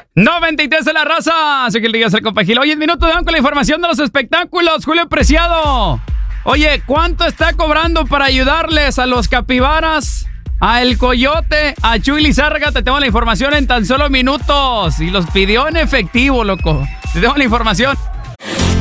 93 de la raza. Soy que el día el compa Gil. Oye, en minuto de con la información de los espectáculos. Julio Preciado. Oye, ¿cuánto está cobrando para ayudarles a los capibaras, a El Coyote, a Chuy Lizárraga? Te tengo la información en tan solo minutos. Y los pidió en efectivo, loco. Te tengo la información.